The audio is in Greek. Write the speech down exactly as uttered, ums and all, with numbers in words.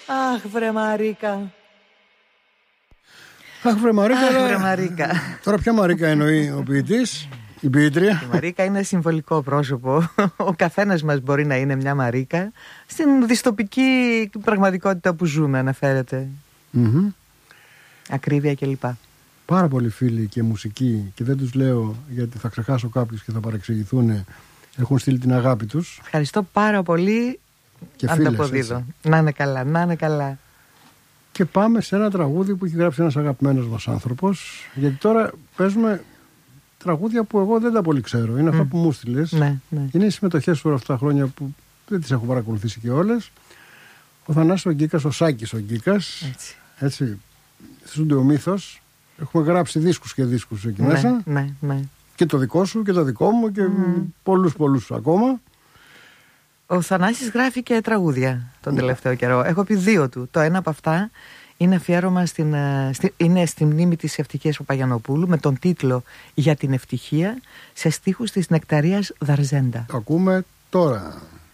Αχ, βρε Μαρίκα. Αχ, βρε Μαρίκα. Αχ, αλλά... βρε Μαρίκα. Τώρα ποια Μαρίκα εννοεί ο ποιητής, η ποιήτρια? Η Μαρίκα είναι συμβολικό πρόσωπο. Ο καθένας μας μπορεί να είναι μια Μαρίκα στην δυστοπική πραγματικότητα που ζούμε, αναφέρεται. Mm-hmm. Ακρίβεια κλπ. Πάρα πολλοί φίλοι και μουσικοί, και δεν τους λέω γιατί θα ξεχάσω κάποιους και θα παρεξηγηθούν, έχουν στείλει την αγάπη τους. Ευχαριστώ πάρα πολύ. Και ανταποδίδω. Να είναι καλά, να είναι καλά. Και πάμε σε ένα τραγούδι που έχει γράψει ένας αγαπημένος μας άνθρωπος. Γιατί τώρα παίζουμε τραγούδια που εγώ δεν τα πολύ ξέρω. Είναι mm. αυτά που μου στείλες. Ναι, ναι. Είναι οι συμμετοχές σου όλα αυτά τα χρόνια που δεν τις έχω παρακολουθήσει και όλες. Ο Θανάσης ο Γκίκας, ο Σάκης ο Γκίκας. Έτσι. Έτσι. Στούντιο Μύθος. Έχουμε γράψει δίσκους και δίσκους εκεί ναι, μέσα. Ναι, ναι. Και το δικό σου και το δικό μου και mm. πολλούς πολλούς ακόμα. Ο Θανάσης γράφει και τραγούδια τον τελευταίο καιρό. Έχω πει δύο του. Το ένα από αυτά είναι αφιέρωμα στην, στη, είναι στη μνήμη της Ευτυχίας Παπαγιαννοπούλου με τον τίτλο «Για την ευτυχία» σε στίχους της Νεκταρίας Δαρζέντα. Το ακούμε τώρα.